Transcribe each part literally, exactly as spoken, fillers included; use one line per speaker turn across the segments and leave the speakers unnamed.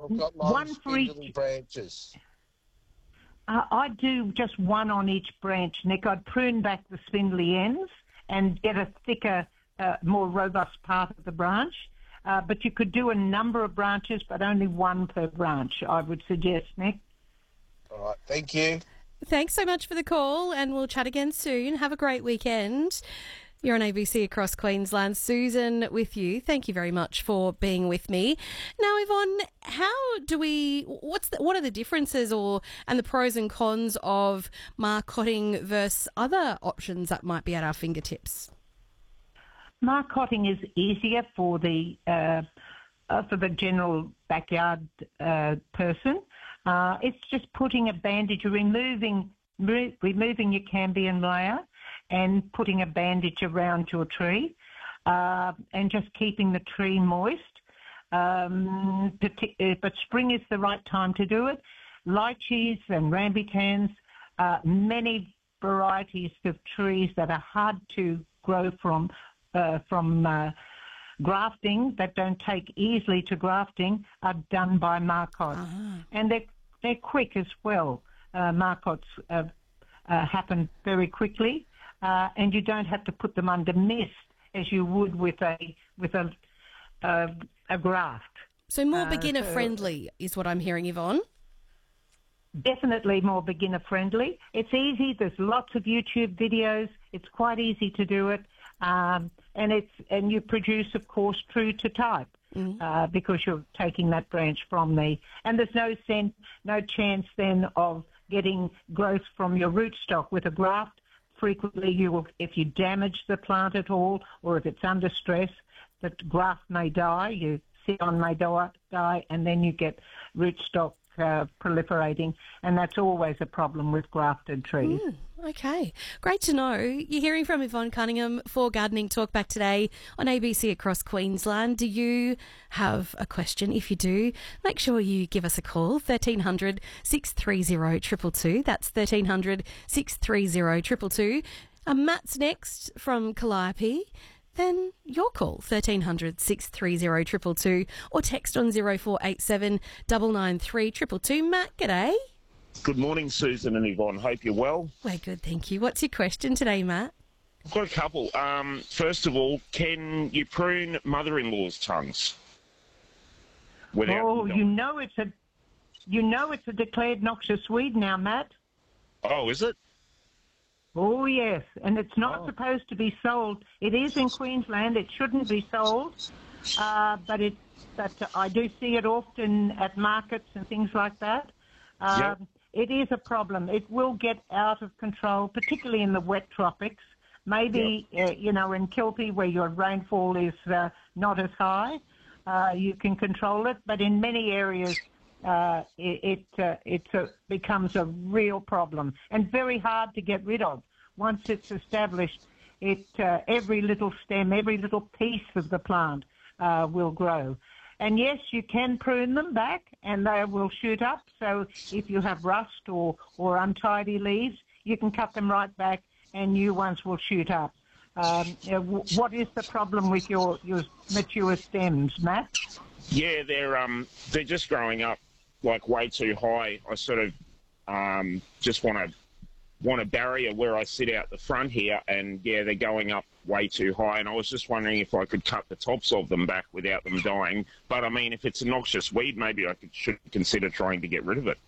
I've got long
one for each.
spindly branches.
Uh, I'd do just one on each branch, Nick. I'd prune back the spindly ends and get a thicker, uh, more robust part of the branch. Uh, but you could do a number of branches, but only one per branch, I would suggest, Nick.
All right, thank you.
Thanks so much for the call, and we'll chat again soon. Have a great weekend. You're on A B C across Queensland. Susan with you. Thank you very much for being with me. Now, Yvonne, how do we, what's the, what are the differences or and the pros and cons of marcotting versus other options that might be at our fingertips?
Marcotting is easier for the uh, uh, for the general backyard uh, person. Uh, it's just putting a bandage, removing re- removing your Cambion layer and putting a bandage around your tree, uh, and just keeping the tree moist. Um, partic- but spring is the right time to do it. Lychees and rambutans, uh, many varieties of trees that are hard to grow from uh, from uh, grafting, that don't take easily to grafting, are done by marcots. Uh-huh. And they're, they're quick as well. Uh, marcots uh, uh, happen very quickly. Uh, and you don't have to put them under mist as you would with a with a uh, a graft.
So more
uh,
beginner
so
friendly is what I'm hearing, Yvonne.
Definitely more beginner friendly. It's easy. There's lots of YouTube videos. It's quite easy to do it, um, and it's and you produce, of course, true to type. Mm-hmm. uh, because you're taking that branch from the and there's no sense, no chance then of getting growth from your rootstock with a graft. Frequently, you will, if you damage the plant at all, or if it's under stress, the graft may die, your scion may die, die, and then you get rootstock uh, proliferating, and that's always a problem with grafted trees.
Mm, okay, great to know. You're hearing from Yvonne Cunningham for Gardening Talk Back today on A B C across Queensland. Do you have a question? If you do, make sure you give us a call, thirteen hundred, six three zero, two two two. That's thirteen hundred, six three zero, two two two. Um, Matt's next from Calliope. Then your call, thirteen hundred, six three zero, two two two, or text on zero four eight seven, nine nine three, two two two. Matt, g'day.
Good morning, Susan and Yvonne. Hope you're well.
We're good, thank you. What's your question today, Matt?
I've got a couple. Um, first of all, can you prune mother-in-law's tongues? Without
Oh,
them
you
dying?
know it's a, you know it's a declared noxious weed now, Matt.
Oh, is it?
Oh, yes, and it's not
Oh.
supposed to be sold. It is in Queensland. It shouldn't be sold, uh, but it, but I do see it often at markets and things like that. Um,
Yep.
It is a problem. It will get out of control, particularly in the wet tropics. Maybe, uh, you know, in Kilpie, where your rainfall is uh, not as high, uh, you can control it. But in many areas, uh, it it, uh, it uh, becomes a real problem and very hard to get rid of. Once it's established, it uh, every little stem, every little piece of the plant uh, will grow. And yes, you can prune them back and they will shoot up. So if you have rust or, or untidy leaves, you can cut them right back and new ones will shoot up. Um, you know, w- what is the problem with your, your mature stems, Matt?
Yeah, they're um they're just growing up like way too high. I sort of um just want to want a barrier where I sit out the front here, and yeah, they're going up way too high. And I was just wondering if I could cut the tops of them back without them dying. But I mean, if it's a noxious weed, maybe I could, should consider trying to get rid of it.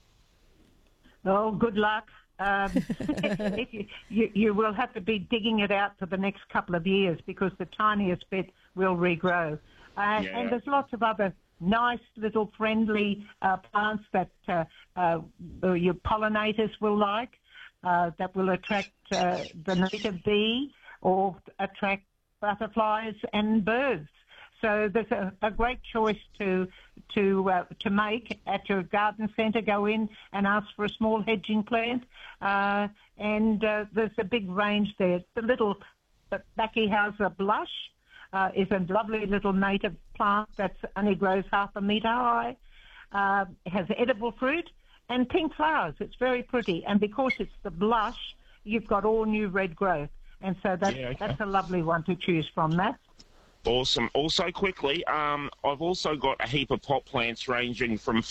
Oh, good luck. Um, if you, you, you will have to be digging it out for the next couple of years because the tiniest bit will regrow. Uh,
Yeah.
And there's lots of other nice little friendly uh, plants that uh, uh, your pollinators will like, uh, that will attract uh, the native bee or attract butterflies and birds. So there's a, a great choice to to uh, to make at your garden centre. Go in and ask for a small hedging plant, uh, and uh, there's a big range there. The little Backyhauser blush uh, is a lovely little native plant that only grows half a metre high. Uh, it has edible fruit and pink flowers. It's very pretty, and because it's the blush, you've got all new red growth, and so that's
Yeah, okay.
that's a lovely one to choose from, Matt.
Awesome. Also, quickly, um, I've also got a heap of pot plants ranging from